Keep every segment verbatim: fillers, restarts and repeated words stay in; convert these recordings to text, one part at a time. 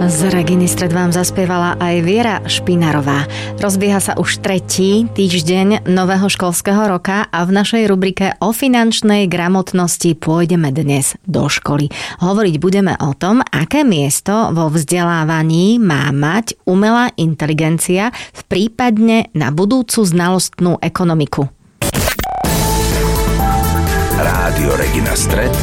Z Reginy Stred vám zaspievala aj Viera Špinarová. Rozbieha sa už tretí týždeň nového školského roka a v našej rubrike o finančnej gramotnosti pôjdeme dnes do školy. Hovoriť budeme o tom, aké miesto vo vzdelávaní má mať umelá inteligencia v prípadne na budúcu znalostnú ekonomiku. Rádio Regina Stred,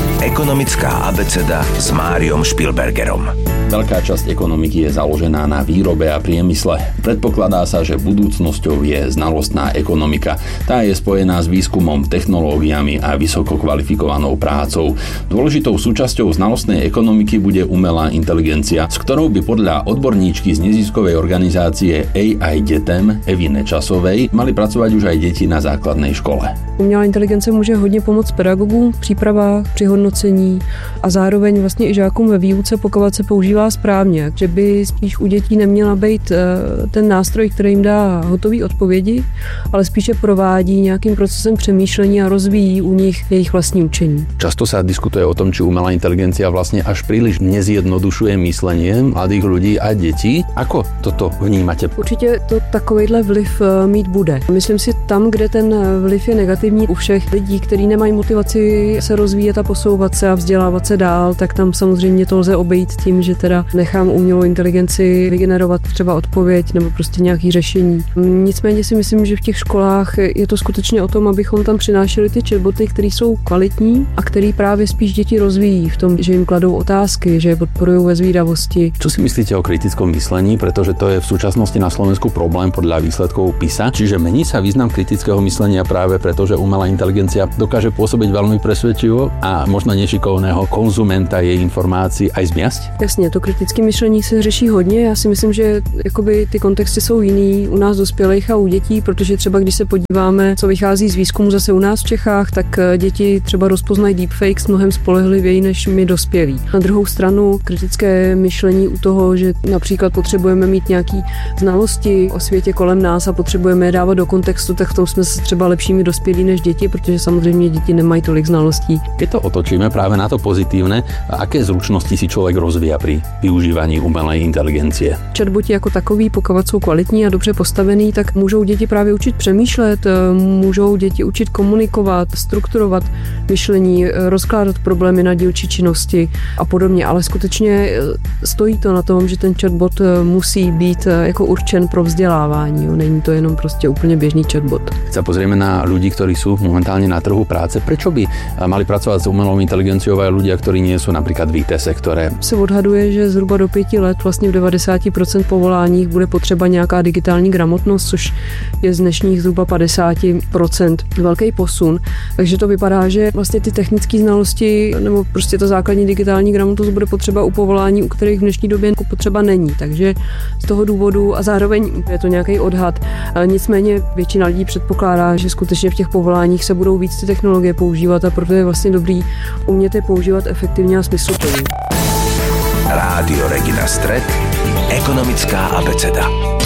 ekonomická abeceda s Máriom Špilbergerom. Veľká časť ekonomiky je založená na výrobe a priemysle. Predpokladá sa, že budúcnosťou je znalostná ekonomika. Tá je spojená s výskumom, technológiami a vysoko kvalifikovanou prácou. Dôležitou súčasťou znalostnej ekonomiky bude umelá inteligencia, s ktorou by podľa odborníčky z neziskovej organizácie á í detem Evy Nečasovej mali pracovať už aj deti na základnej škole. Umělá inteligence může hodně pomoct pedagogům v přípravách, při hodnocení a zároveň vlastně i žákům ve výuce, pokud se používá správně. Že by spíš u dětí neměla být ten nástroj, který jim dá hotové odpovědi, ale spíše provádí nějakým procesem přemýšlení a rozvíjí u nich jejich vlastní učení. Často sa diskutuje o tom, či umelá inteligencia vlastne až príliš nezjednodušuje myslenie mladých ľudí a detí. Ako toto vnímate? Určitě to takovejhle vliv mít bude. Myslím si, tam, kde ten vliv je negativní u všech lidí, kteří nemají motivaci se rozvíjet a posouvat se a vzdělávat se dál, tak tam samozřejmě to lze obejít tím, že teda nechám umělou inteligenci vygenerovat třeba odpověď nebo prostě nějaký řešení. Nicméně si myslím, že v těch školách je to skutečně o tom, abychom tam přinášeli ty chatboty, které jsou kvalitní a který právě spíš děti rozvíjí v tom, že jim kladou otázky, že je podporují ve zvídavosti. Čo si myslíte o kritickom myslení, pretože to je v súčasnosti na Slovensku problém podľa výsledkov PISA, čiže mení sa význam kritického myslenia práve preto, že umelá inteligencia dokáže pôsobiť veľmi presvedčivo a možno nešikovného konzumenta jej informácií aj zmiasť? Jasně, to kritické myšlení se řeší hodně. Já si myslím, že jakoby ty kontexty jsou jiný u nás dospělých a u dětí, protože třeba když se podíváme, co vychází z výzkumu zase u nás v Čechách, tak děti třeba rozpoznají deepfakes mnohem spolehlivěji než my dospělí. Na druhou stranu kritické myšlení u toho, že například potřebujeme mít nějaký znalosti o světě kolem nás a potřebujeme je dávat do kontextu, tak v tom jsme se třeba lepšími dospělí než děti, protože samozřejmě děti nemají tolik znalostí. Keď to otočíme práve na to pozitívne, aké zručnosti si človek rozvíja pri využívaní umelej inteligencie? Chatboti jako takový, pokud jsou kvalitní a dobře postavený, tak můžou děti právě učit přemýšlet, můžou děti učit komunikovat, strukturovat myšlení, rozkládat problémy na dílčí činnosti a podobně, ale skutečně stojí to na tom, že ten chatbot musí být jako určen pro vzdělávání. Jo. Není to jenom prostě úplně běžný chatbot. Keď sa pozrieme na ľudí, ktorí sú momentálne na trhu práce, prečo by mali pracovať s umelou inteligenciou aj ľudia, ktorí nie sú napríklad v í té sektore? Se odhaduje, že zhruba do pěti let vlastně v devadesát procent povoláních bude potřeba nějaká digitální gramotnost, což je z dnešních zhruba padesát procent velký posun. Takže to vypadá, že vlastně ty technické znalosti nebo prostě ta základní digitální gramotnost bude potřeba u povolání, u kterých v dnešní době potřeba není. Takže z toho důvodu a zároveň je to nějaký odhad. Nicméně většina lidí předpokládá, že skutečně v těch povoláních se budou víc ty technologie používat a proto je vlastně dobrý umět je používat efektivně a smysluplně. Rádio Regina Stred, ekonomická abeceda.